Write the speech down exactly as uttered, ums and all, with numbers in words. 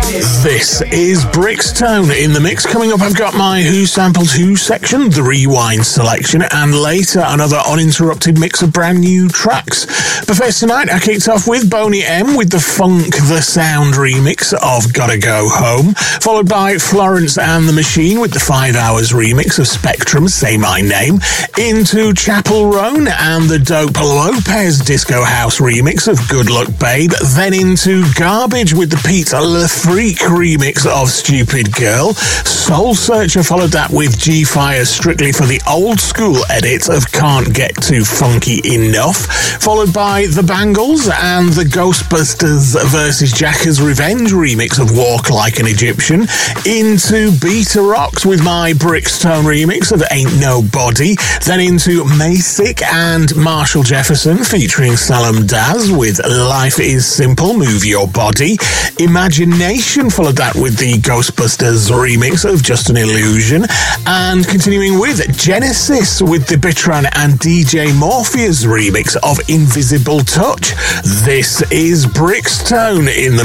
This is Brixtone in the mix. Coming up, I've got my Who Sampled Who section, the rewind selection, and later another uninterrupted mix of brand new tracks. But first tonight, I kicked off with Boney M with the Funk the Sound remix of Gotta Go Home, followed by Florence and the Machine with the Five Hours remix of Spectrum, Say My Name, into Chapel Roan and the Dope Lopez Disco House remix of Good Luck Babe, then into Garbage with the Pete Le Freak remix of Stupid Girl. Soul Searcher followed that with G-Fire strictly for the old school edit of Can't Get Too Funky Enough, followed by The Bangles and the Ghostbusters versus Jackers Revenge remix of Walk Like an Egyptian, into Beta Rocks with my Brixtone remix of Ain't Nobody, then into Masick and Marshall Jefferson featuring Salam Daz with Life Is Simple, Move Your Body. Imagination followed that with the Ghostbusters remix of Just an Illusion, and continuing with Genesis with the Bitran and D J Morpheus remix of Invisible Touch. This is Brixtone in the